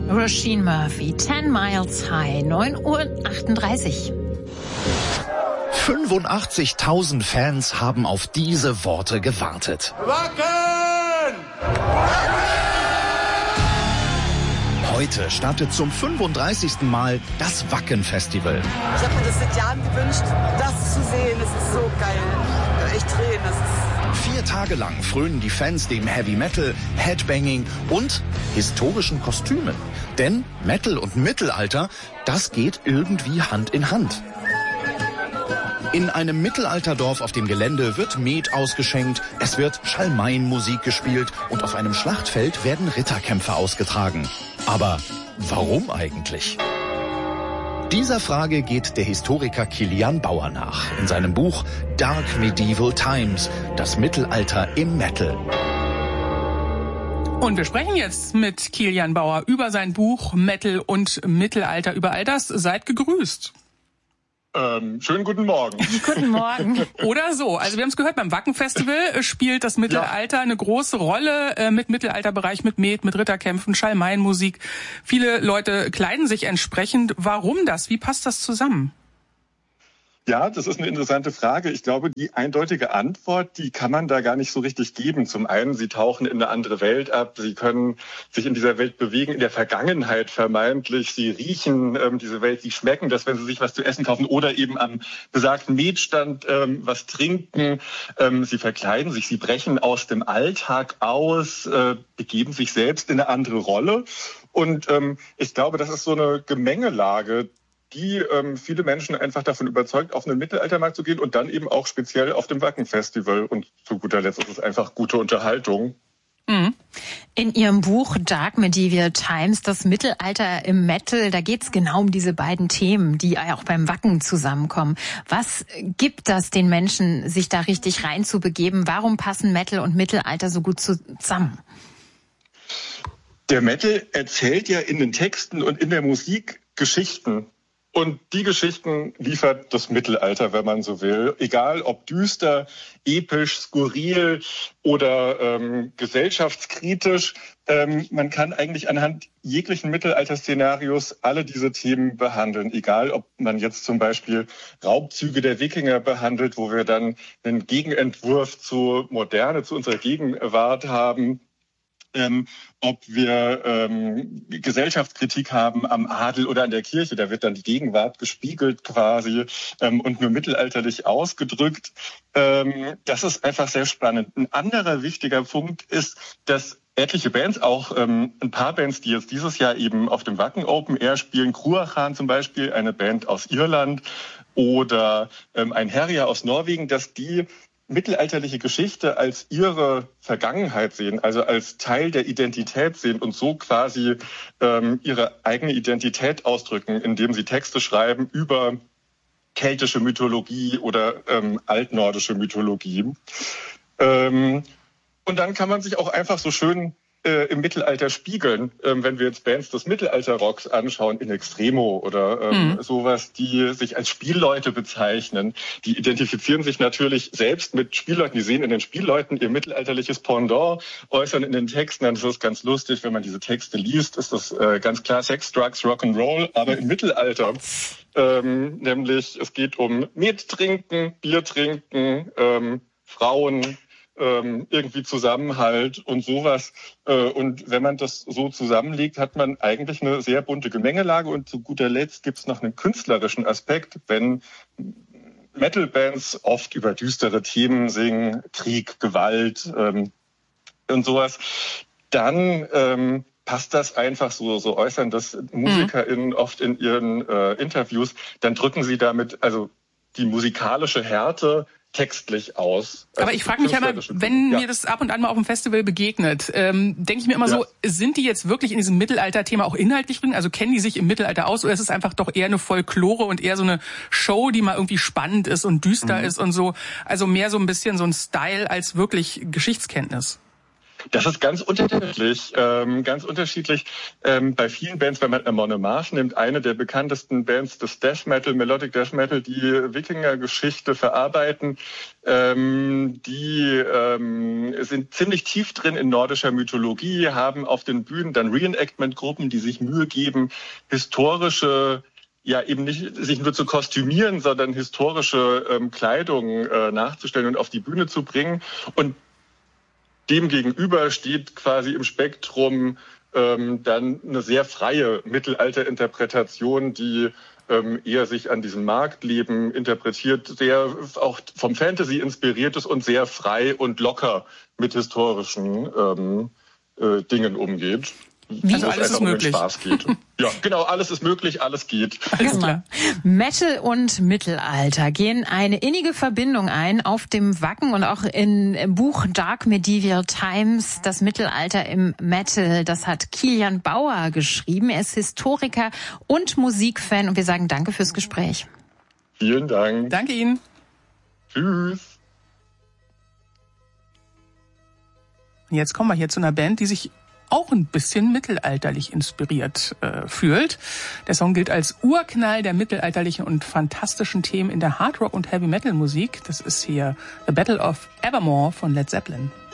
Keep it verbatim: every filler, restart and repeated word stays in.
Roisin Murphy, Ten Miles High, neun Uhr achtunddreißig. fünfundachtzigtausend Fans haben auf diese Worte gewartet. Wacken! Heute startet zum fünfunddreißigsten Mal das Wacken-Festival. Ich habe mir das seit Jahren gewünscht, das zu sehen. Das ist so geil. Ich hab echt Tränen. Das ist Vier Tage lang frönen die Fans dem Heavy Metal, Headbanging und historischen Kostümen. Denn Metal und Mittelalter, das geht irgendwie Hand in Hand. In einem Mittelalterdorf auf dem Gelände wird Met ausgeschenkt, es wird Schalmeienmusik gespielt und auf einem Schlachtfeld werden Ritterkämpfe ausgetragen. Aber warum eigentlich? Dieser Frage geht der Historiker Kilian Bauer nach in seinem Buch Dark Medieval Times, das Mittelalter im Metal. Und wir sprechen jetzt mit Kilian Bauer über sein Buch Metal und Mittelalter. Über all das seid gegrüßt. Ähm, schönen guten Morgen. Guten Morgen. Oder so. Also wir haben es gehört, beim Wacken-Festival spielt das Mittelalter ja eine große Rolle äh, mit Mittelalterbereich, mit Met, mit Ritterkämpfen, Schalmeienmusik. Viele Leute kleiden sich entsprechend. Warum das? Wie passt das zusammen? Ja, das ist eine interessante Frage. Ich glaube, die eindeutige Antwort, die kann man da gar nicht so richtig geben. Zum einen, sie tauchen in eine andere Welt ab, sie können sich in dieser Welt bewegen, in der Vergangenheit vermeintlich, sie riechen ähm, diese Welt, sie schmecken das, wenn sie sich was zu essen kaufen oder eben am besagten Metstand ähm, was trinken. Ähm, sie verkleiden sich, sie brechen aus dem Alltag aus, äh, begeben sich selbst in eine andere Rolle. Und ähm, ich glaube, das ist so eine Gemengelage, die ähm, viele Menschen einfach davon überzeugt, auf einen Mittelaltermarkt zu gehen und dann eben auch speziell auf dem Wacken-Festival. Und zu guter Letzt ist es einfach gute Unterhaltung. Mhm. In Ihrem Buch Dark Medieval Times, das Mittelalter im Metal, da geht es genau um diese beiden Themen, die auch beim Wacken zusammenkommen. Was gibt das den Menschen, sich da richtig reinzubegeben? Warum passen Metal und Mittelalter so gut zusammen? Der Metal erzählt ja in den Texten und in der Musik Geschichten. Und die Geschichten liefert das Mittelalter, wenn man so will. Egal ob düster, episch, skurril oder ähm, gesellschaftskritisch. Ähm, man kann eigentlich anhand jeglichen Mittelalter-Szenarios alle diese Themen behandeln. Egal ob man jetzt zum Beispiel Raubzüge der Wikinger behandelt, wo wir dann einen Gegenentwurf zur Moderne, zu unserer Gegenwart haben. Ähm, ob wir ähm, Gesellschaftskritik haben am Adel oder an der Kirche, da wird dann die Gegenwart gespiegelt quasi ähm, und nur mittelalterlich ausgedrückt. Ähm, das ist einfach sehr spannend. Ein anderer wichtiger Punkt ist, dass etliche Bands, auch ähm, ein paar Bands, die jetzt dieses Jahr eben auf dem Wacken Open Air spielen, Cruachan zum Beispiel, eine Band aus Irland oder ähm, ein Herja aus Norwegen, dass die mittelalterliche Geschichte als ihre Vergangenheit sehen, also als Teil der Identität sehen und so quasi ähm, ihre eigene Identität ausdrücken, indem sie Texte schreiben über keltische Mythologie oder ähm, altnordische Mythologie. Ähm, und dann kann man sich auch einfach so schön äh, im Mittelalter spiegeln, ähm, wenn wir jetzt Bands des Mittelalter-Rocks anschauen, in Extremo oder ähm, mhm. sowas, die sich als Spielleute bezeichnen. Die identifizieren sich natürlich selbst mit Spielleuten. Die sehen in den Spielleuten ihr mittelalterliches Pendant, äußern in den Texten. Dann ist es ganz lustig, wenn man diese Texte liest, ist das äh, ganz klar Sex, Drugs, Rock'n'Roll, aber im Mittelalter. Ähm, nämlich es geht um Met trinken, Bier trinken, ähm, Frauen, irgendwie Zusammenhalt und sowas. Und wenn man das so zusammenlegt, hat man eigentlich eine sehr bunte Gemengelage. Und zu guter Letzt gibt es noch einen künstlerischen Aspekt, wenn Metal-Bands oft über düstere Themen singen, Krieg, Gewalt ähm, und sowas, dann ähm, passt das einfach so, so äußern das MusikerInnen oft in ihren äh, Interviews, dann drücken sie damit also die musikalische Härte textlich aus. Also aber ich frage mich einmal, wenn ja. mir das ab und an mal auf dem Festival begegnet, ähm, denke ich mir immer ja. so, sind die jetzt wirklich in diesem Mittelalter-Thema auch inhaltlich drin? Also kennen die sich im Mittelalter aus oder ist es einfach doch eher eine Folklore und eher so eine Show, die mal irgendwie spannend ist und düster mhm. ist und so? Also mehr so ein bisschen so ein Style als wirklich Geschichtskenntnis. Das ist ganz unterschiedlich, ähm, ganz unterschiedlich. Ähm, bei vielen Bands, wenn man Amon Amarth nimmt, eine der bekanntesten Bands des Death Metal, Melodic Death Metal, die Wikinger-Geschichte verarbeiten, ähm, die ähm, sind ziemlich tief drin in nordischer Mythologie, haben auf den Bühnen dann Reenactment-Gruppen, die sich Mühe geben, historische ja eben nicht sich nur zu kostümieren, sondern historische ähm, Kleidung äh, nachzustellen und auf die Bühne zu bringen. Und demgegenüber steht quasi im Spektrum ähm, dann eine sehr freie Mittelalterinterpretation, die ähm, eher sich an diesem Marktleben interpretiert, sehr auch vom Fantasy inspiriert ist und sehr frei und locker mit historischen ähm, äh, Dingen umgeht. Wie? Also alles ist möglich. Um Spaß geht. Ja, genau, alles ist möglich, alles geht. Alles klar. Metal und Mittelalter gehen eine innige Verbindung ein auf dem Wacken und auch in, im Buch Dark Medieval Times, das Mittelalter im Metal. Das hat Kilian Bauer geschrieben. Er ist Historiker und Musikfan und wir sagen danke fürs Gespräch. Vielen Dank. Danke Ihnen. Tschüss. Jetzt kommen wir hier zu einer Band, die sich auch ein bisschen mittelalterlich inspiriert äh, fühlt. Der Song gilt als Urknall der mittelalterlichen und fantastischen Themen in der Hardrock- und Heavy-Metal-Musik. Das ist hier The Battle of Evermore von Led Zeppelin.